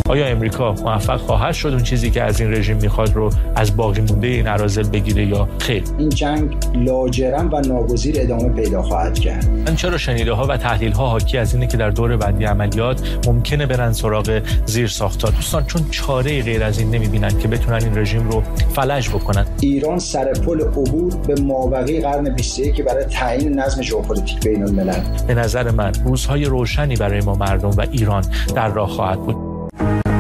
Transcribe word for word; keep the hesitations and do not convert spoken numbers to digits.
آیا امریکا موفق خواهد شد اون چیزی که از این رژیم میخواد رو از باقی مونده این اراذل بگیره یا خیر؟ این جنگ لاجرم و ناگزیر ادامه پیدا خواهد کرد. من چرا شنیده ها و تحلیل ها حاکی از اینه که در دور بعدی عملیات ممکنه برن سراغ زیر ساختار دوستان، چون چاره غیر از این نمیبینن که بتونن این رژیم رو فلج بکنن. ایران سر پل عبور به مابقی قرن بیست و یک برای تعیین نظم ژئوپلیتیک بین الملل. به نظر من روزهای روشنی برای ما مردم و ایران در راه خواهد بود.